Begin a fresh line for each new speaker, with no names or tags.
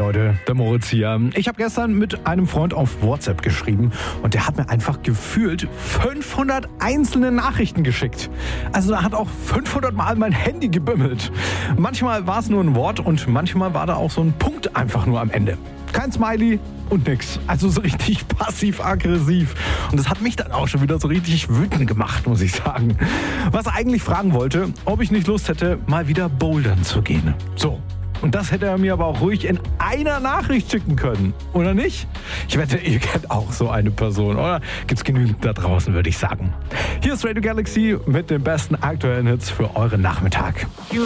Leute, der Moritz hier. Ich habe gestern mit einem Freund auf WhatsApp geschrieben und der hat mir einfach gefühlt 500 einzelne Nachrichten geschickt. Also da hat auch 500 Mal mein Handy gebimmelt. Manchmal war es nur ein Wort und manchmal war da auch so ein Punkt einfach nur am Ende. Kein Smiley und nix. Also so richtig passiv-aggressiv. Und das hat mich dann auch schon wieder so richtig wütend gemacht, muss ich sagen. Was er eigentlich fragen wollte, ob ich nicht Lust hätte, mal wieder bouldern zu gehen. So. Und das hätte er mir aber auch ruhig in einer Nachricht schicken können, oder nicht? Ich wette, ihr kennt auch so eine Person, oder? Gibt's genügend da draußen, würde ich sagen. Hier ist Radio Galaxy mit den besten aktuellen Hits für euren Nachmittag.